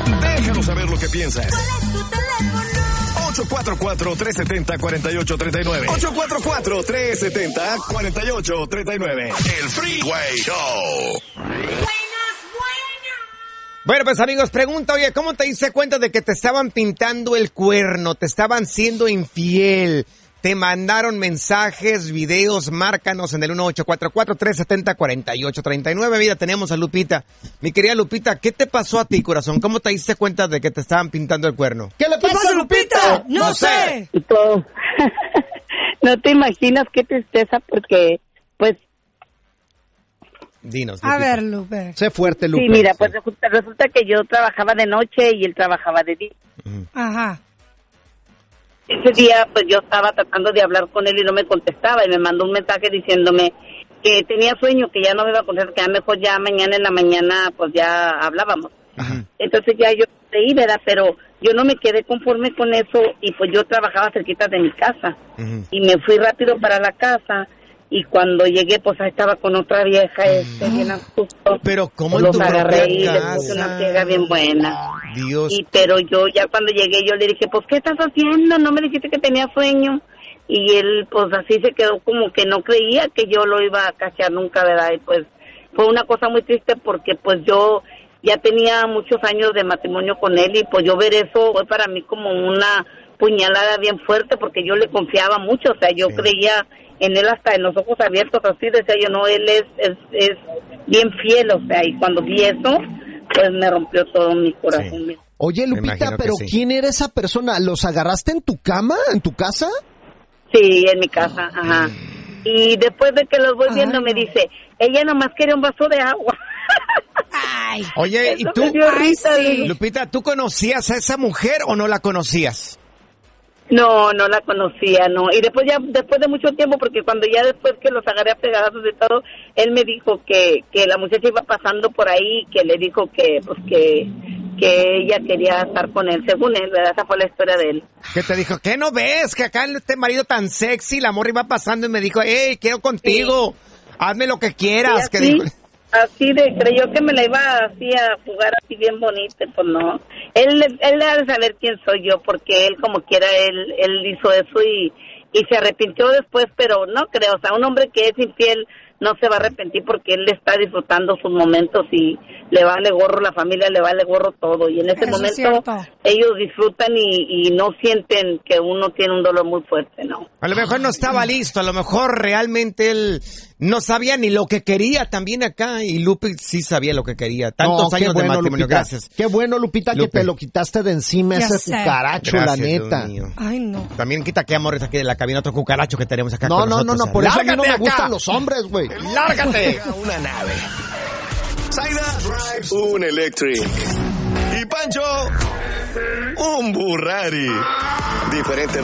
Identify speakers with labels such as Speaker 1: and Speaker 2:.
Speaker 1: Déjanos saber lo que piensas.
Speaker 2: ¿Cuál es tu teléfono?
Speaker 1: 844-370-4839. 844-370-4839. El Freeway Show.
Speaker 3: Bueno, pues amigos, pregunta, oye, ¿cómo te diste cuenta de que te estaban pintando el cuerno? ¿Te estaban siendo infiel? ¿Te mandaron mensajes, videos? Márcanos en el 1844-370-4839. Mira, tenemos a Lupita. Mi querida Lupita, ¿qué te pasó a ti, corazón? ¿Cómo te diste cuenta de que te estaban pintando el cuerno?
Speaker 4: ¿Qué le pasa, Lupita?
Speaker 3: No sé.
Speaker 5: No te imaginas qué tristeza porque, pues...
Speaker 3: Dinos, Lupita.
Speaker 6: A ver, Lupe.
Speaker 4: Sé fuerte, Lupe.
Speaker 5: Sí, mira, pues resulta que yo trabajaba de noche y él trabajaba de día.
Speaker 6: Ajá.
Speaker 5: Ese día, pues yo estaba tratando de hablar con él y no me contestaba y me mandó un mensaje diciéndome que tenía sueño, que ya no me iba a contestar, que ya mejor ya mañana en la mañana pues ya hablábamos.
Speaker 3: Ajá.
Speaker 5: Entonces ya yo leí, ¿verdad? Pero yo no me quedé conforme con eso y pues yo trabajaba cerquita de mi casa. Y me fui rápido para la casa y cuando llegué pues ahí estaba con otra vieja bien a gusto.
Speaker 3: Pero ¿cómo en
Speaker 5: los
Speaker 3: tu
Speaker 5: agarré y
Speaker 3: propia
Speaker 5: les
Speaker 3: casa?
Speaker 5: puse una pega bien buena.
Speaker 3: Dios.
Speaker 5: Pero yo ya cuando llegué yo le dije, pues ¿qué estás haciendo? No me dijiste que tenía sueño. Y él pues así se quedó como que no creía que yo lo iba a cachar nunca, ¿verdad? Y pues fue una cosa muy triste porque pues yo ya tenía muchos años de matrimonio con él y pues yo ver eso fue para mí como una puñalada bien fuerte porque yo le confiaba mucho, o sea, yo creía en él hasta en los ojos abiertos, así decía yo, no, él es bien fiel, o sea, y cuando vi eso, pues me rompió todo mi corazón.
Speaker 3: Sí.
Speaker 4: Oye, Lupita, pero
Speaker 3: sí.
Speaker 4: ¿quién era esa persona? ¿Los agarraste en tu cama, en tu casa?
Speaker 5: Sí, en mi casa, ajá. Y después de que los voy viendo me dice, ella nomás quería un vaso de agua.
Speaker 6: Ay.
Speaker 3: Oye, ¿y
Speaker 5: Eso
Speaker 3: tú,
Speaker 5: me dio risa,
Speaker 6: sí.
Speaker 3: Lupita, tú conocías a esa mujer o no la conocías?
Speaker 5: No la conocía, no. Y después de mucho tiempo, porque cuando ya después que los agarré a pegadazos de todo, él me dijo que la muchacha iba pasando por ahí, que le dijo que ella quería estar con él, según él, ¿verdad? Esa fue la historia de él.
Speaker 3: ¿Qué te dijo? ¿Qué no ves? Que acá este marido tan sexy, la morra iba pasando y me dijo, hey, quiero contigo, hazme lo que quieras.
Speaker 5: Sí,
Speaker 3: ¿Qué
Speaker 5: así,
Speaker 3: dijo?
Speaker 5: así creyó que me la iba así a jugar así bien bonita, pues no. Él ha de saber quién soy yo, porque él como quiera, él hizo eso y se arrepintió después, pero no creo, o sea, un hombre que es infiel no se va a arrepentir porque él está disfrutando sus momentos y le vale gorro la familia, le vale gorro todo, y en ese
Speaker 6: Eso es
Speaker 5: momento
Speaker 6: cierto.
Speaker 5: ellos disfrutan y no sienten que uno tiene un dolor muy fuerte, ¿no?
Speaker 3: A lo mejor no estaba listo, a lo mejor realmente él no sabía ni lo que quería también acá, y Lupe sí sabía lo que quería. Tantos
Speaker 4: No, qué
Speaker 3: años
Speaker 4: bueno,
Speaker 3: de matrimonio,
Speaker 4: Lupita.
Speaker 3: gracias.
Speaker 4: Qué bueno, Lupita,
Speaker 3: Lupe.
Speaker 4: que te lo quitaste de encima
Speaker 6: Ya
Speaker 4: ese
Speaker 6: sé.
Speaker 4: cucaracho,
Speaker 3: Gracias,
Speaker 4: la neta.
Speaker 3: Dios mío.
Speaker 6: Ay, no.
Speaker 3: También quita que amores aquí de la cabina, otro cucaracho que tenemos acá
Speaker 4: No,
Speaker 3: con nosotros.
Speaker 4: no, por eso a mí no me
Speaker 3: ¡Lárgate
Speaker 4: gustan
Speaker 3: acá!
Speaker 4: los hombres, güey.
Speaker 3: ¡Lárgate!
Speaker 1: Una nave. Zaida drives un electric. Y Pancho, un Burrari. Diferente